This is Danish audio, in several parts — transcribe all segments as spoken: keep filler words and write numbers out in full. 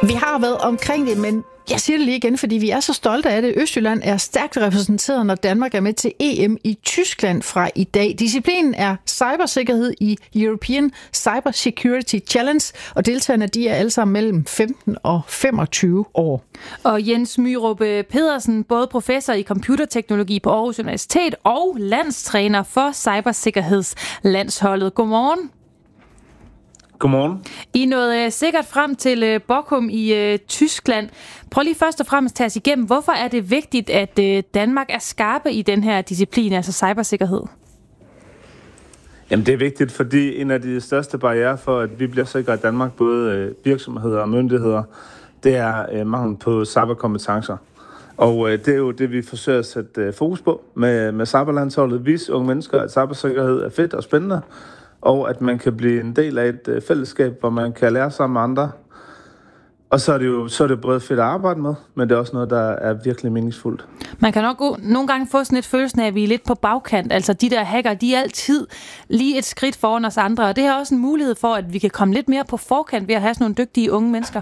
Vi har været omkring det, men jeg siger det lige igen, fordi vi er så stolte af det. Østjylland er stærkt repræsenteret, når Danmark er med til E M i Tyskland fra i dag. Disciplinen er cybersikkerhed i European Cyber Security Challenge, og deltagerne de er alle sammen mellem femten og femogtyve år. Og Jens Myrup Pedersen, både professor i computerteknologi på Aarhus Universitet og landstræner for cybersikkerhedslandsholdet. Godmorgen. Godmorgen. I nåede sikkert frem til Bochum i uh, Tyskland. Prøv lige først og fremmest at tage os igennem. Hvorfor er det vigtigt, at uh, Danmark er skarpe i den her disciplin, altså cybersikkerhed? Jamen det er vigtigt, fordi en af de største barrierer for, at vi bliver sikre i Danmark, både uh, virksomheder og myndigheder, det er uh, mangel på cyberkompetencer. Og uh, det er jo det, vi forsøger at sætte uh, fokus på med, med cyberlandsholdet. Vise unge mennesker, at cybersikkerhed er fedt og spændende, og at man kan blive en del af et øh, fællesskab, hvor man kan lære sammen med andre. Og så er det jo så er det både fedt at arbejde med, men det er også noget, der er virkelig meningsfuldt. Man kan nok gå, nogle gange få sådan et følelse af, at vi er lidt på bagkant. Altså de der hacker, de er altid lige et skridt foran os andre. Og det er også en mulighed for, at vi kan komme lidt mere på forkant ved at have sådan nogle dygtige unge mennesker.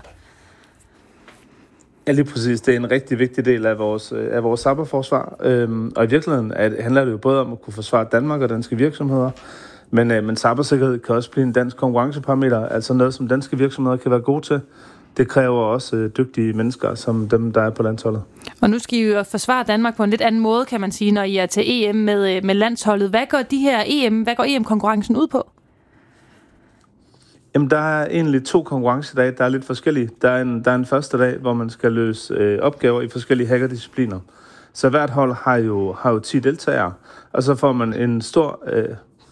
Ja, lige præcis. Det er en rigtig vigtig del af vores, af vores cyberforsvar. Øhm, og i virkeligheden er, handler det jo både om at kunne forsvare Danmark og danske virksomheder, Men, øh, men cybersikkerhed kan også blive en dansk konkurrenceparameter, altså noget, som danske virksomheder kan være gode til. Det kræver også øh, dygtige mennesker, som dem, der er på landsholdet. Og nu skal I jo forsvare Danmark på en lidt anden måde, kan man sige, når I er til E M med, med landsholdet. Hvad går de her E M, hvad går E M-konkurrencen ud på? Jamen, der er egentlig to konkurrencedage, der er lidt forskellige. Der er en, der er en første dag, hvor man skal løse øh, opgaver i forskellige hackerdiscipliner. Så hvert hold har jo, har jo ti deltagere, og så får man en stor... Øh,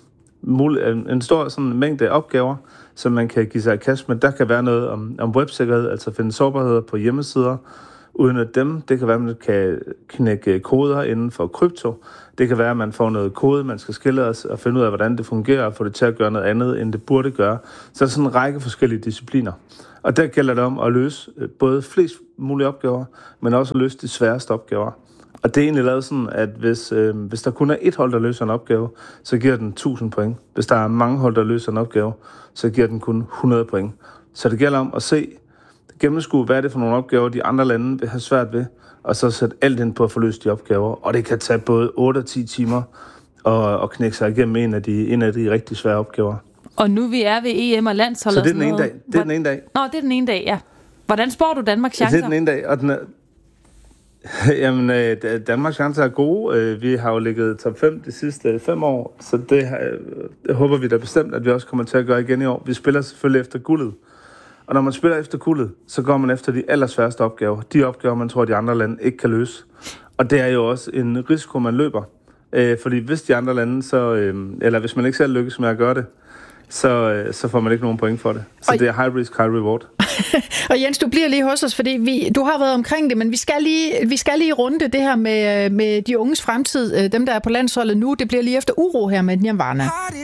en stor sådan mængde opgaver, som man kan give sig i kast med. Der kan være noget om, om websikkerhed, altså finde sårbarheder på hjemmesider, uden at dem. Det kan være, at man kan knække koder inden for krypto. Det kan være, at man får noget kode, man skal skille os og finde ud af, hvordan det fungerer, og få det til at gøre noget andet, end det burde gøre. Så er der sådan en række forskellige discipliner. Og der gælder det om at løse både flest mulige opgaver, men også at løse de sværeste opgaver. Og det er egentlig lavet sådan, at hvis, øh, hvis der kun er et hold, der løser en opgave, så giver den tusind point. Hvis der er mange hold, der løser en opgave, så giver den kun hundrede point. Så det gælder om at se, gennemskue, hvad er det for nogle opgaver, de andre lande vil have svært ved, og så sætte alt ind på at få løst de opgaver. Og det kan tage både otte og ti timer og, og knække sig igennem en af, de, en af de rigtig svære opgaver. Og nu vi er ved E M og landsholdet. Så det er den ene dag. Det er den ene dag. Nå, det er den ene dag, ja. Hvordan spår du Danmarks chancer? Det er den ene dag, og den er... Jamen, øh, Danmarks chancer er gode. Øh, vi har jo ligget top fem de sidste fem år, så det, øh, det håber vi da bestemt, at vi også kommer til at gøre igen i år. Vi spiller selvfølgelig efter guldet. Og når man spiller efter guldet, så går man efter de allersværeste opgaver. De opgaver, man tror, de andre lande ikke kan løse. Og det er jo også en risiko, man løber. Øh, fordi hvis de andre lande, så, øh, eller hvis man ikke selv lykkes med at gøre det, så, så får man ikke nogen point for det. Så det er high risk, high reward. Og Jens, du bliver lige hos os, fordi vi, du har været omkring det, men vi skal lige, vi skal lige runde det her med, med de unges fremtid. Dem, der er på landsholdet nu, det bliver lige efter uro her med Nirvana.